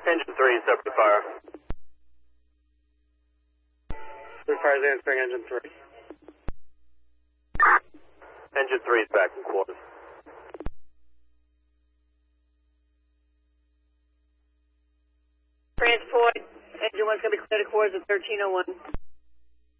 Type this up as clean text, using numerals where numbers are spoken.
Engine 3 is up to fire. Three fires answering engine 3. Engine 3 is back in quarters. Transport, engine 1's going to be cleared to quarters at 1301.